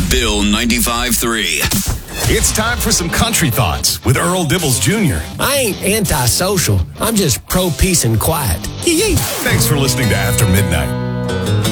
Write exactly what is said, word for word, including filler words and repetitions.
Bill ninety-five three. It's time for some country thoughts with Earl Dibbles Junior I ain't antisocial. I'm just pro-peace and quiet. Yee-yee. Thanks for listening to After Midnight.